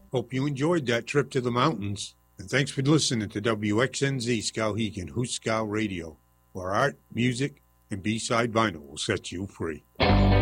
Hope you enjoyed that trip to the mountains. And thanks for listening to WXNZ Skowhegan Hooskow Radio, where art, music, and B-side vinyl will set you free.